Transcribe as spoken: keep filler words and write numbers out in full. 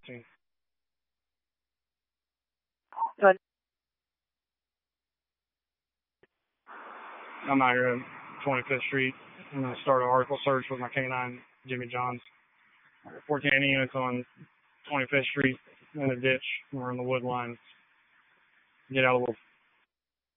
fifteen. Good. I'm out here at twenty-fifth Street. I'm going to start an article search with my canine, Jimmy Johns. fourteen units on twenty-fifth Street in the ditch. We're in the wood line. Get out a little